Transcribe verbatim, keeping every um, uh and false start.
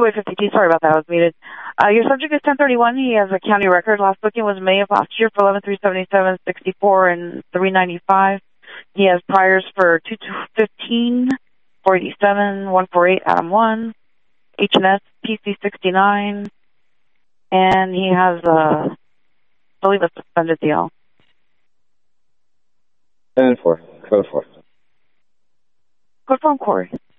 two-way fifty-two. Sorry about that. I was muted. Uh, your subject is ten thirty-one. He has a county record. Last booking was May of last year for eleven three seventy-seven, sixty-four, and three ninety-five. He has priors for two two fifteen, four eighty-seven, one forty-eight, Adam one, H and S, P C sixty-nine, and he has, uh, I believe, a suspended deal. ten four. Code four. Code four, Corey.